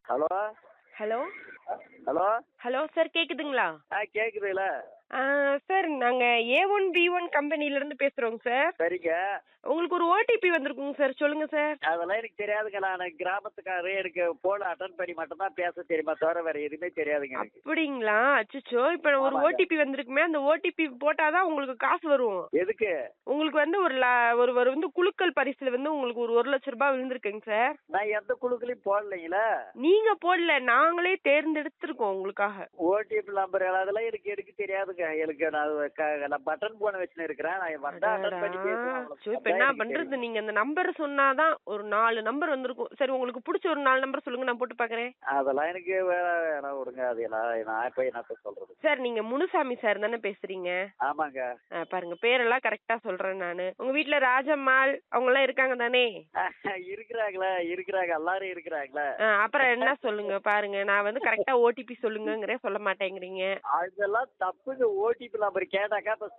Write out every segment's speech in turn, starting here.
Hello hello hello hello sir, கேக்குதுங்களா? கேக்குதுல. Sir, நாங்க A1B1 கம்பெனில இருந்து பேசுறோங்க சார். சரிங்க. உங்களுக்கு ஒரு ஓடிபி வந்திருக்குங்க சார், சொல்லுங்க சார். அதெல்லாம் எனக்கு தெரியாதுங்க. நான் கிராமத்துக்காரரு, எனக்கு போன் அட்டன் பண்ணி மட்டும் தான் பேச தெரியுமா, தவிர வேற எதுவுமே தெரியாதுங்க எனக்கு. அப்படிங்களா? அச்சோ, இப்ப ஒரு ஓடிபி வந்திருக்குமே, அந்த ஓடிபி போட்டாதான் உங்களுக்கு காசு வரும். எதுக்கு? உங்களுக்கு வந்து ஒரு வந்து குலுக்கல் பரிசுல வந்து உங்களுக்கு ஒரு 1,00,000 ரூபாய் விழுந்திருக்குங்க சார். நான் எந்த குழுக்களையும் போடலைங்களா. நீங்க போடல, நாங்களே தேர்ந்தெடுத்திருக்கோம் உங்களுக்காக. ஓடிபி நம்பர் அதெல்லாம் எனக்கு எடுக்க தெரியாதுங்க. எனக்கு நான் பட்டன் போன் வச்சுன்னு இருக்கிறேன். நான் வந்தா அட்டன் பண்ணி பேசுவேன். இப்ப என்ன பண்றது? நீங்க அந்த நம்பர் சொன்னாதான் ஒரு 4 நம்பர் வந்திருக்கும். சரி, உங்களுக்கு பிடிச்ச ஒரு 4 நம்பர் சொல்லுங்க, நான் போட்டு பாக்குறேன். அதெல்லாம் எனக்கு வேணா விடுங்க. அது நான் இப்ப என்ன சொல்றது. சார், நீங்க முனுசாமி சார் தானே பேசுறீங்க? ஆமாங்க. பாருங்க, பேரெல்லாம் கரெக்டா சொல்றேன் நானு. உங்க வீட்டுல ராஜம்மாள் அவங்க எல்லாம் இருக்காங்க தானே? இருக்கிறாங்களா? இருக்கிறாங்க, எல்லாரும் இருக்கிறாங்களா? அப்புறம் என்ன சொல்லுங்க பாருங்க, நான் வந்து கரெக்டா ஓடிபி சொல்லுங்கங்கறே சொல்ல மாட்டேங்கிறீங்க. அதெல்லாம் தப்புங்க. ஓடிபி நம்பர் கேட்டாக்கா இப்ப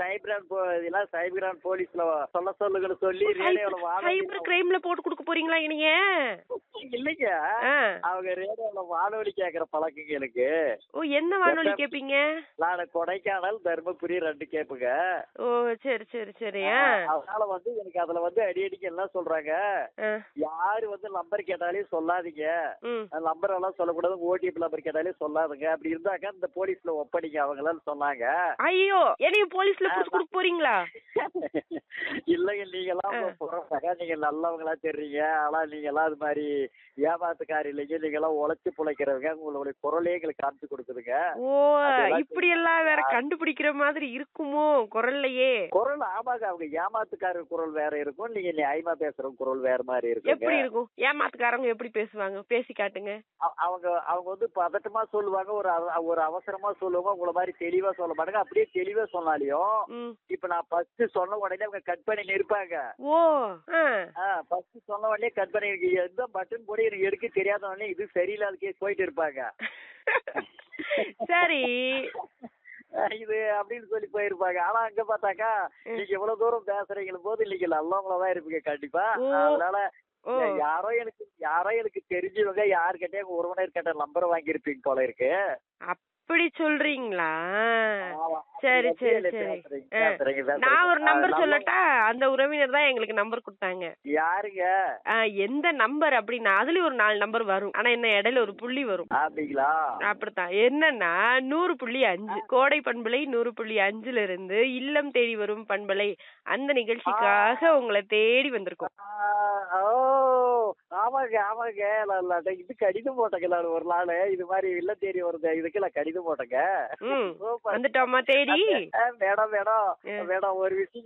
சைபர் போலீஸ்ல சொல்ல சொல்லுங்கன்னு சொல்லி ரேடியோல சைபர் கிரைம்ல போட்டு கொடுக்க போறீங்களா நீங்க? இல்லைங்க, அவங்க ரேடியோல வானொலி கேக்குற பழக்கங்க எனக்கு. ஓ, என்ன வானொலி கேப்பீங்க? நான் கொடைக்கானல், தர்மபுரி 2 கேப்புங்க. ஓ, சரி சரி சரி. அதனால வந்து எனக்கு அதுல வந்து அடிக்கடிக்கு என்ன சொல்றாங்க, யாரு வந்து நம்பர் கேட்டாலும் சொல்லாதீங்க, நம்பர் எல்லாம் சொல்லக்கூடாது, ஓடிபி நம்பர் கேட்டாலும் சொல்லாதுங்க. அப்படி இருந்தாக்க இந்த போலீஸ்ல ஒப்படைங்க அவங்களான்னு சொன்னாங்க. ஐயோ, என்னைய போலீஸ்ல கொடுக்க போறீங்களா? இல்லங்க, நீங்க எல்லாம் நீங்க நல்லவங்களா தெரியுங்க. ஆனா நீங்க எல்லாம் அது மாதிரி ஏமாத்துக்காரி இல்லைங்க. நீங்க எல்லாம் உழைச்சு பிழைக்கிறவங்க. உங்களுடைய குரலே எங்களுக்கு காமிச்சு கொடுக்குதுங்க. ஓ, இப்படி எல்லாம் வேற கண்டுபிடிக்கிற மாதிரி இருக்குமோ குரல்லையே? குரல் ஆமாங்க, அவங்க ஏமாத்துக்காரர் குரல் வேற இருக்கும், நீங்க நியாயமா பேசுற குரல் வேற மாதிரி இருக்கும். எப்படி இருக்கும்? ஏமாத்துக்காரங்க எப்படி பேசுவாங்க? பேசி காட்டுங்க. அவங்க வந்து பதட்டமா சொல்லுவாங்க, ஒரு அவசரமா சொல்லுவாங்க. உங்களை மாதிரி தெளிவா சொல்ல மாட்டாங்க. அப்படியே தெளிவா சொன்னாலையும் இப்ப நான் ஃபர்ஸ்ட் சொன்ன உடனே அவங்க கட் பண்ணி நிற்பாங்க. ஓ, ஃபர்ஸ்ட் சொன்ன உடனே கட் பண்ணி எந்த பட்டன் போட எனக்கு எடுக்க தெரியாத உடனே இது சரியில்லாத கேஸ் போயிட்டு இருப்பாங்க. சரி, இது அப்படின்னு சொல்லி போயிருப்பாங்க. ஆனா அங்க பார்த்தாக்கா நீங்க எவ்வளவு தூரம் பேசுறீங்க போது நீங்க நல்லவங்களதான் இருப்பீங்க கண்டிப்பா. அதனால யாரோ எனக்கு தெரிஞ்சவங்க யாருக்கிட்டே உறவினர் கிட்ட நம்பர் வாங்கியிருப்பீங்க போல இருக்கு. அப்படி சொல்றீங்களா? சரி சரி சரி. நான் ஒரு நம்பர் சொல்லட்டா? அந்த உறவினர் தான் எங்களுக்கு நம்பர் கொடுத்தாங்க. யாருங்க? எந்த நம்பர் அப்படின்னா அதுலயும் ஒரு 4 நம்பர் வரும். ஆனா என்ன இடையில ஒரு புள்ளி வரும். அப்படிங்களா? அப்படித்தான். என்னன்னா 100.5 கோடை பண்பலை 100.5ல இருந்து இல்லம் தேடி வரும் பண்பலை அந்த நிகழ்ச்சிக்காக உங்களை தேடி வந்திருக்கோம். ஆமாங்க ஆமாங்க. இது கடிதம் போட்டேங்க நான் ஒரு நாள். இது மாதிரி இல்லம் தேடி வருது, இதுக்கு நான் கடிதம் போட்டேங்க. வந்துட்டோமா தேடி? மேடம் ஒரு விஷயம்